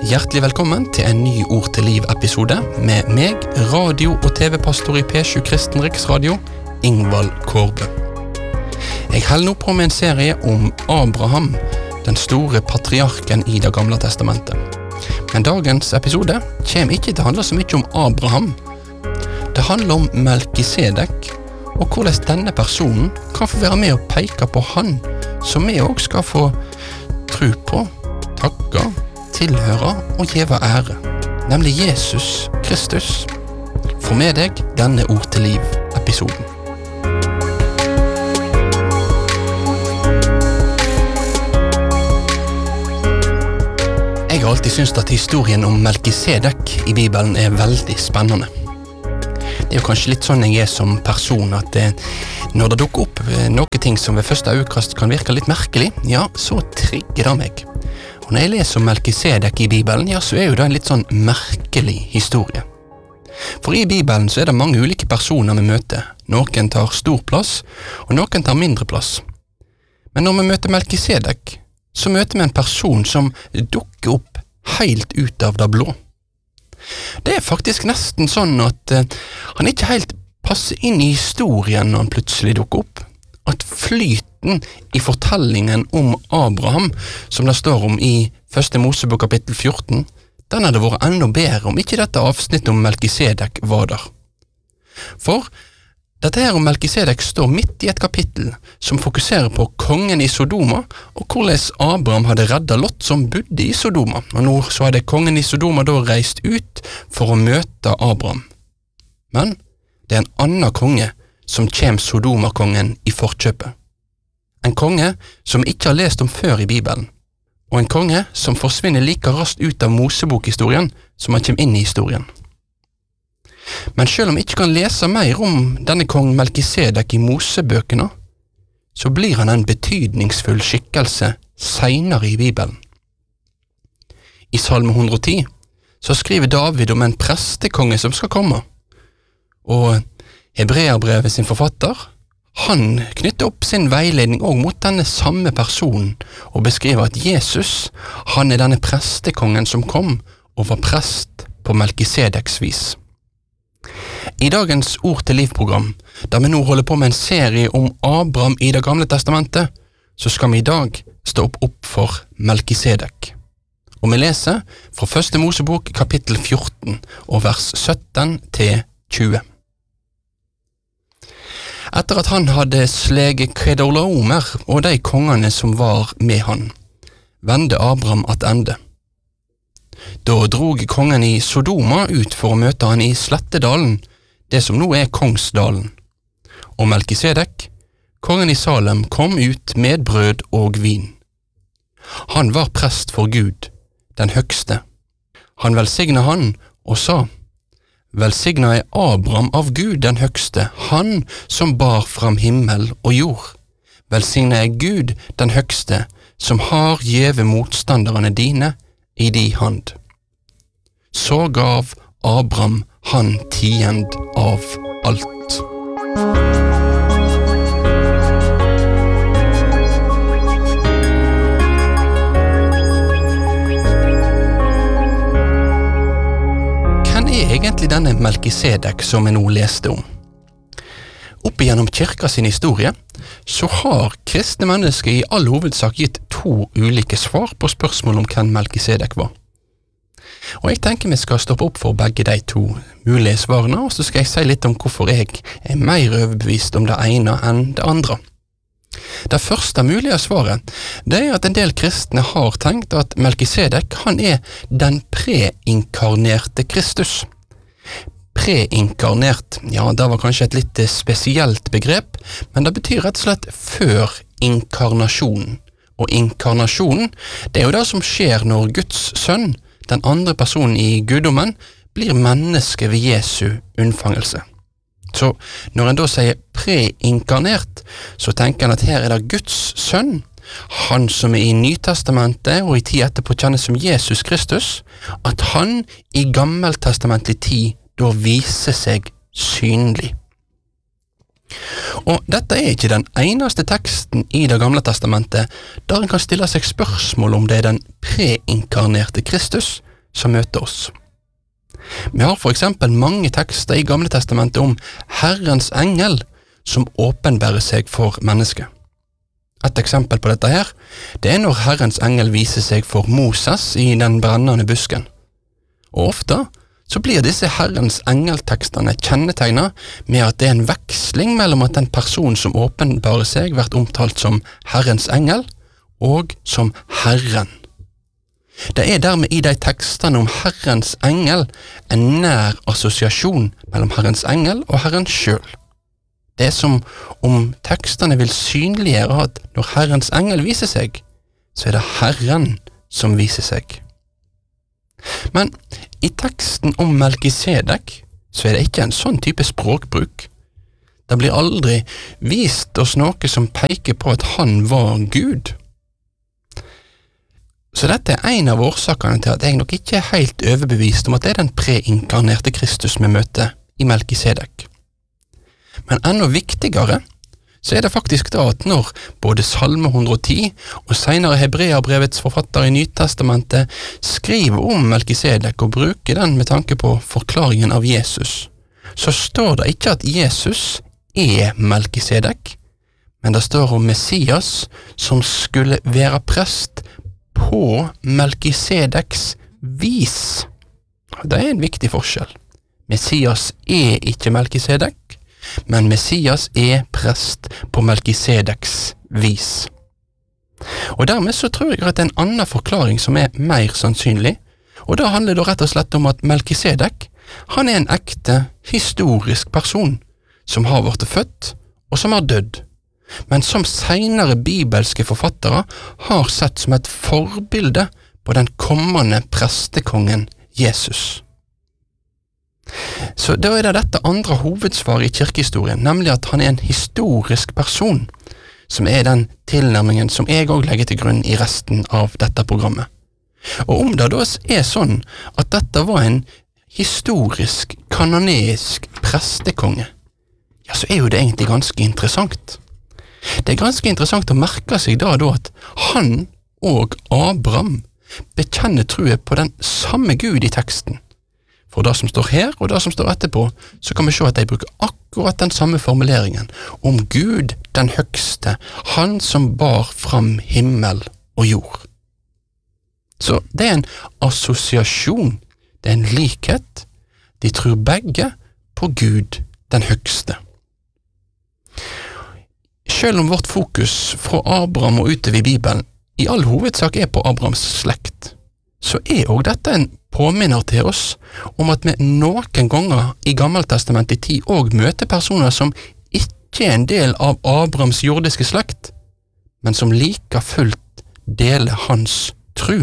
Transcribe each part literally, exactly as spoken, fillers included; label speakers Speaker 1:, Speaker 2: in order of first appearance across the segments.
Speaker 1: Hjertelig velkommen til en ny Ord til Liv-episode med meg, radio- og tv-pastor i P sju Kristen Riksradio, Ingvald Kårbø. Jeg holder nå på med en serie om Abraham, den store patriarken i det gamle testamentet. Men dagens episode kommer ikke til å handle så mye om Abraham. Det handler om Melkisedek, og hvordan denne personen kan få være med og peke på han, som vi også skal få tro på, takke, tilhøre og gjeve ære, nemlig Jesus Kristus. Få med deg denne Ord til Liv-episoden. Jeg har alltid syntes at historien om Melkisedek i Bibelen er veldig spennende. Det er jo kanskje litt sånn jeg er som person, at det, når det dukker opp noen ting som ved første øyekast kan virke litt merkelig, ja, så trigger det meg. Og når jeg leser om Melkisedek i Bibelen, ja, så er jo det en litt sånn merkelig historie. For i Bibelen så er det mange ulike personer vi møter. Noen tar stor plass, og noen tar mindre plass. Men når vi møter Melkisedek, så møter vi en person som dukker opp helt ut av det blå. Det er faktisk nesten sånn at uh, han ikke helt passer inn i historien når han plutselig dukker opp. At flyten i fortellingen om Abraham, som det står om i første Mosebok kapittel fjorten, den hadde vært enda bedre om ikke dette avsnittet om Melkisedek var der. For dette her om Melkisedek står midt i et kapittel som fokuserer på kongen i Sodoma, og hvordan Abraham hadde reddet Lot som bodde i Sodoma. Og nå så hadde kongen i Sodoma da reist ut for å møte Abraham. Men det er en annen konge som kjem Sodoma-kongen i forkjøpet. En konge som ikke har lest om før i Bibelen, og en konge som forsvinner like raskt ut av Mosebok-historien som han kjem inn i historien. Men selv om vi ikke kan lese mer om denne kong Melkisedek i Mosebøkene, så blir han en betydningsfull skikkelse senere i Bibelen. I Salme hundre og ti så skriver David om en prestekonge som skal komme, og Hebreerbrevet sin forfatter, han knytter opp sin veiledning også mot denne samme personen og beskriver at Jesus, han er denne prestekongen som kom og var prest på Melkisedeks vis. I dagens Ord til Liv-program, der vi nå holder på med en serie om Abraham i det gamle testamentet, så skal vi i dag stå opp opp for Melkisedek. Og vi leser fra første Mosebok kapittel fjorten og vers sytten til tjue. Etter at han hadde slege Kedorlaomer og de kongene som var med han, vende Abraham attende. Da drog kongen i Sodoma ut for å møte han i Slettedalen, det som nå er Kongsdalen. Og Melkisedek, kongen i Salem, kom ut med brød og vin. Han var prest for Gud, den høgste. Han velsignet han og sa: Velsigna er Abraham av Gud den høgste, han som bar fram himmel og jord. Velsigna er Gud den høgste, som har gjeve motstanderne dine i di hand. Så gav Abraham han tiend av alt. Egentlig denne Melkisedek som jeg nå leste om. Opp igjennom kirka sin historie, så har kristne mennesker i all hovedsak gitt to ulike svar på spørsmål om hvem Melkisedek var. Og jeg tenker vi skal stoppe opp for begge de to mulige svarene, og så skal jeg si litt om hvorfor jeg er mer overbevist om det ene enn det andre. Det første mulige svaret, det er at en del kristne har tenkt at Melkisedek, han er den preinkarnerte Kristus. Preinkarnert, ja, det var kanskje et litt spesielt begrep, men det betyr rett og slett før inkarnasjonen. Og inkarnasjonen, det er jo det som skjer når Guds sønn, den andre personen i guddommen, blir menneske ved Jesu unnfangelse. Så når en da sier preinkarnert, så tenker en at her er det Guds sønn, han som er i Nytestamentet og i tid etterpå kjennes som Jesus Kristus, at han i gammeltestamentlig tid da viser seg synlig. Og dette er ikke den eneste teksten i det gamle testamentet der en kan stille seg spørsmål om det er den preinkarnerte Kristus som møter oss. Vi har for eksempel mange tekster i Gamle Testamentet om Herrens engel som åpenbærer seg for mennesket. Et eksempel på dette her, det er når Herrens engel viser seg for Moses i den brennende busken. Og ofte så blir disse Herrens engeltekstene kjennetegnet med at det er en veksling mellom at den person som åpenbarer seg vært omtalt som Herrens engel og som Herren. Det er dermed i de tekstene om Herrens engel en nær assosiasjon mellom Herrens engel og Herren selv. Det er som om tekstene vil synliggjøre at når Herrens engel viser seg, så er det Herren som viser seg. Men i teksten om Melkisedek så er det ikke en sånn type språkbruk. Det blir aldri vist oss noe som peker på at han var Gud. Så dette er en av årsakene til at jeg nok ikke er helt overbevist om at det er den preinkarnerte Kristus vi møter i Melkisedek. Men enda viktigere så er det faktisk da at når både Salme hundre og ti og senere Hebreabrevets forfatter i Nytestamentet skriver om Melkisedek og bruker den med tanke på forklaringen av Jesus, så står det ikke at Jesus er Melkisedek, men det står om Messias som skulle være prest på Melkisedeks vis. Det er en viktig forskjell. Messias er ikke Melkisedek, men Messias er prest på Melkisedeks vis. Og dermed så tror jeg at det er en annen forklaring som er mer sannsynlig, og da handler det rett og slett om at Melkisedek, han er en ekte historisk person som har vært født og som har dødd, men som senere bibelske forfattere har sett som et forbilde på den kommende prestekongen Jesus. Så da er det dette andre hovedsvaret i kirkehistorien, nemlig at han er en historisk person, som er den tilnærmingen som jeg også legger til grunn i resten av dette programmet. Og om det da er sånn at dette var en historisk, kanonisk prestekonge, ja, så er jo det egentlig ganske interessant. Det er ganske interessant å merke seg da, da at han og Abraham bekjenner troen på den samme Gud i teksten. For det som står her, og det som står etterpå, så kan vi se at de bruker akkurat den samme formuleringen om Gud den høgste, han som bar fram himmel og jord. Så det er en assosiasjon, det er en likhet. De tror begge på Gud den høgste. Selv om vårt fokus fra Abraham og utover i Bibelen i all hovedsak er på Abrahams slekt, så er også dette en påminner til oss om at vi noen ganger i Gammeltestamentet i tid også møter personer som ikke er en del av Abrahams jordiske slekt, men som like fullt deler hans tru.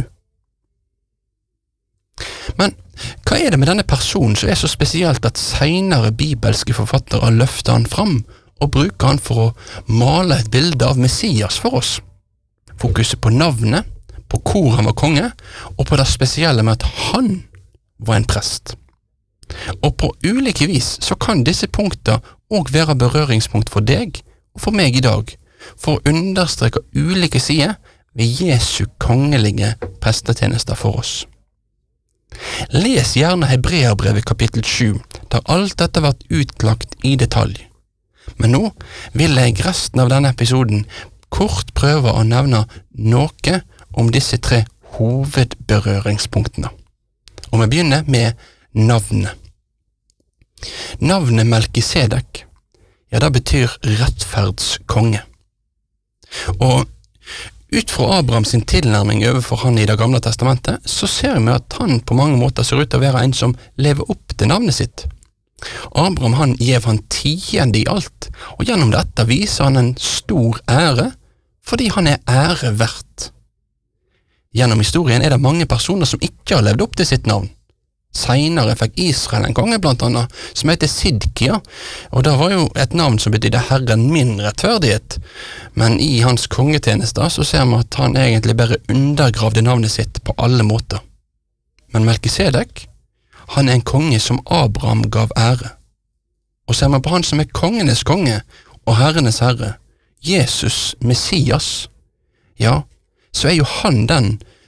Speaker 1: Men hva er det med denne personen som er så spesielt at senere bibelske forfattere løfter han fram og bruker han for å male et bilde av Messias for oss? Fokuset på navnet, på hvor han var konge, og på det spesielle med at han var en prest. Og på ulike vis så kan disse punktene også være berøringspunkt for deg og for meg i dag, for å understreke ulike sider ved Jesu kongelige prestetjenester for oss. Les gjerne Hebreabrevet kapittel sju, der alt dette har vært utlagt i detalj. Men nå vil jeg resten av denne episoden kort prøve å nevne noe om disse tre hovedberøringspunktene. Og vi begynner med navnet. Navnet Melkisedek, ja, det betyr rettferdskonge. Og ut fra Abraham sin tilnærming overfor han i det gamle testamentet, så ser vi at han på mange måter ser ut til å være en som lever opp til navnet sitt. Abraham han gjev han tiende i alt, og gjennom dette viser han en stor ære, fordi han er ære verdt. Gjennom historien er det mange personer som ikke har levd opp til sitt navn. Senere fikk Israel en konge blant annet, som heter Sidkia, og det var jo et navn som betydde Herren min rettferdighet, men i hans kongetjenester så ser vi at han egentlig bare undergravde navnet sitt på alle måter. Men Melkisedek, han er en konge som Abraham gav ære. Og ser man på han som er kongenes konge og herrenes herre, Jesus, Messias, ja, så er jo han den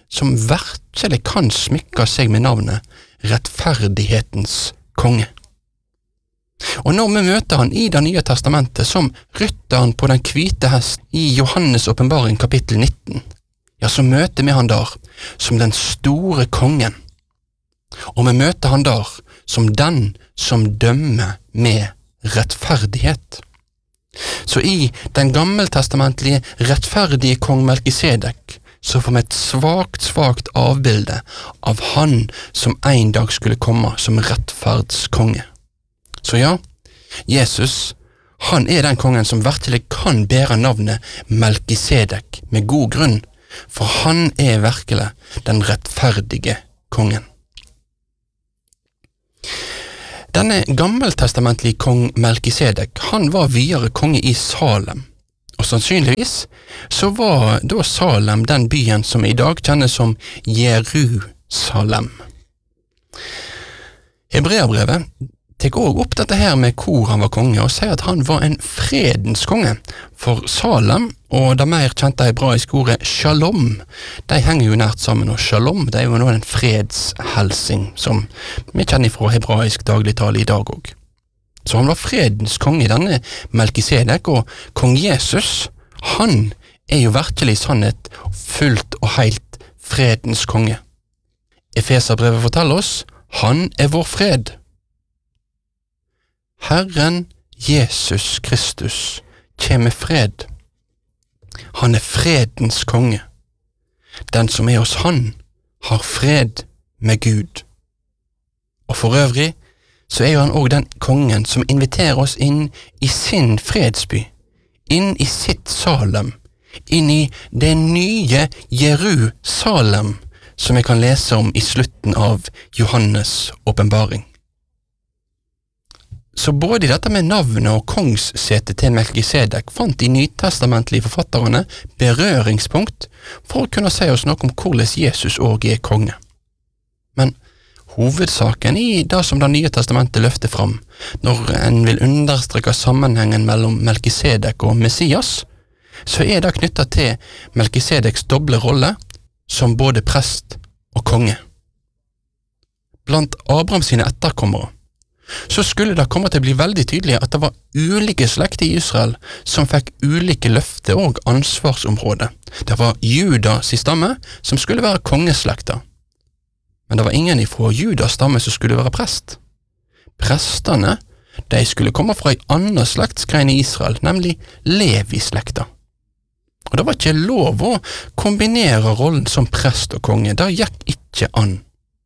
Speaker 1: som virkelig kan smykke seg med navnet rettferdighetens konge. Og når vi møter han i Det nye testamentet som rytteren på den hvite hest i Johannes åpenbaring kapittel nitten, ja, så møter vi han der som den store kongen. Og vi møter han der som den som dømmer med rettferdighet. Så i den gammeltestamentlige rettferdige kong Melkisedek så får vi et svagt, svagt avbilde av han som en dag skulle komme som rettferdskonge. Så ja, Jesus, han er den kongen som virkelig kan bære navnet Melkisedek med god grunn, for han er virkelig den rettferdige kongen. Denne gammeltestamentlige kong Melkisedek, han var videre konge i Salem, og sannsynligvis så var da Salem den byen som i dag kjennes som Jerusalem. Hebreabrevet tek også opp dette her med hvor han var konge, og sier at han var en fredens konge, for Salem og det mer kjente hebraiske ordet shalom, de henger jo nært sammen, og shalom det er jo nå en fredshelsing som vi kjenner fra hebraisk dagligtale i dag også. Så han var fredens konge i denne Melkisedek, og kong Jesus, han er jo virkelig sannhet fullt og helt fredens konge. Efeserbrevet forteller oss, han er vår fred. Herren Jesus Kristus kjem med fred. Han er fredens konge. Den som er hos han, har fred med Gud. Og for øvrig så er jo han også den kongen som inviterer oss inn i sin fredsby, inn i sitt Salem, inn i det nye Jerusalem, som vi kan lese om i slutten av Johannes åpenbaring. Så både dette med navnet og kongssetet til Melkisedek fant de nytestamentlige forfatterne berøringspunkt for å kunne si oss noe om hvordan Jesus også er konge. Men hovedsaken i det som Det nye testamentet løfter fram, når en vil understreke sammenhengen mellom Melkisedek og Messias, så er det knyttet til Melkisedeks doble rolle som både prest og konge. Blant Abraham sine etterkommere så skulle det komme til å bli veldig tydelig at det var ulike slekter i Israel som fikk ulike løfter og ansvarsområder. Det var Judas i stamme som skulle være kongeslekta, men det var ingen ifra Judas stamme som skulle være prest. Prestene, de skulle komme fra en annen slektsgrein i Israel, nemlig Levi-slekta. Og det var ikke lov å kombinere rollen som prest og konge, det gikk ikke an.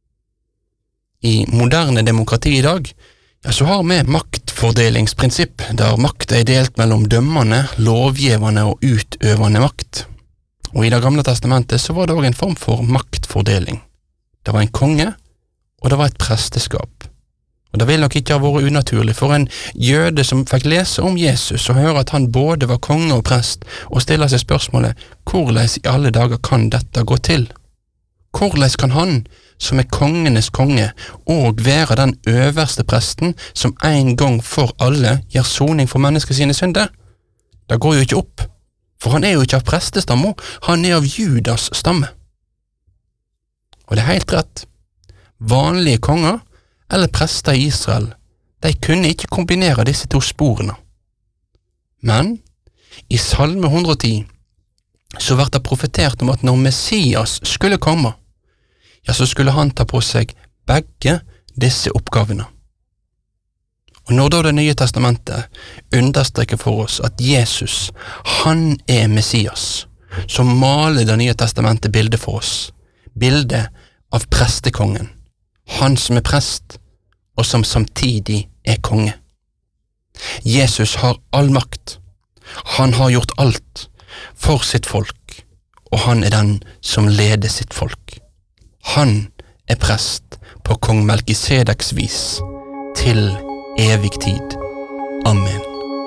Speaker 1: I moderne demokrati i dag, ja, så har vi maktfordelingsprinsipp, der makt er delt mellom dømmende, lovgivende og utøvende makt. Og i Det gamle testamentet så var det også en form for maktfordeling. Det var en konge, og det var et presteskap. Og det vil nok ikke ha vært unaturlig for en jøde som fikk lese om Jesus og høre at han både var konge og prest, og stille seg spørsmålet, hvordan i alle dager kan dette gå til? Hvordan kan han, som er kongenes konge, og være den øverste presten som en gang for alle gjør soning for mennesker sine synder? Det går jo ikke opp, for han er jo ikke av prestestammen, han er av Judas stamme. Og det er helt rett. Vanlige konger, eller prester i Israel, de kunne ikke kombinere disse to sporene. Men i Salme hundre og ti så ble det profetert om at når Messias skulle komme, ja, så skulle han ta på seg begge disse oppgavene. Og når da Det nye testamentet understreker for oss at Jesus, han er Messias, så maler Det nye testamentet bildet for oss, bildet av prestekongen, han som er prest, og som samtidig er konge. Jesus har all makt, han har gjort alt for sitt folk, og han er den som leder sitt folk. Han er prest på kong Melkisedeks vis til evig tid. Amen.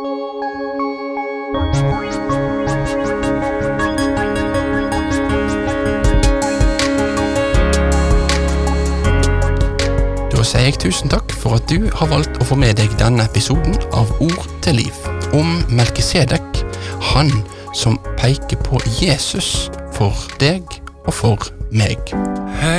Speaker 1: Da sier jeg tusen takk for at du har valgt å få med deg denne episoden av Ord til liv om Melkisedek, han som peker på Jesus for deg og for meg.